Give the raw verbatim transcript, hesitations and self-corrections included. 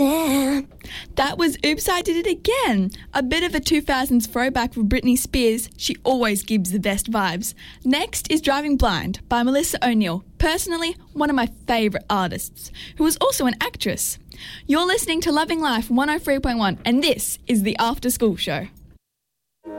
Sam. That was Oops, I Did It Again. A bit of a two thousands throwback for Britney Spears. She always gives the best vibes. Next is Driving Blind by Melissa O'Neill. Personally, one of my favourite artists, who is also an actress. You're listening to Loving Life one oh three point one, and this is the After School Show.